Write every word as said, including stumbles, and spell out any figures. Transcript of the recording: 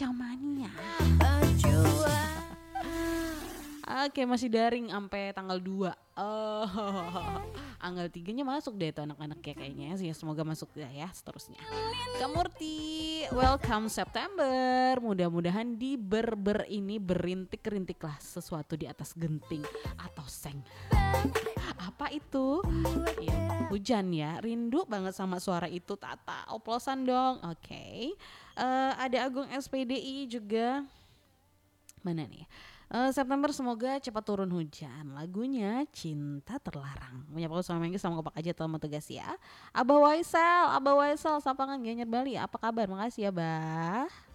Ocamania. Oke, masih daring sampai tanggal dua. Oh, tanggal tiganya masuk deh tuh anak-anak ya kayaknya sih. Semoga masuk ya, ya seterusnya. Kamurti, welcome September. Mudah-mudahan di ber-ber ini berintik-rintiklah sesuatu di atas genting atau seng. Apa itu? Ya, hujan ya. Rindu banget sama suara itu, Tata. Oplosan dong. Oke. Okay. Uh, ada Agung S P D I juga. Mana nih? Uh, September semoga cepat turun hujan. Lagunya Cinta Terlarang. Menyapa sama Mengki sama Kopak aja telah tugas ya. Abah Waisel, Abah Waisel, Sapangan Gianyar Bali. Apa kabar? Makasih ya, Bah.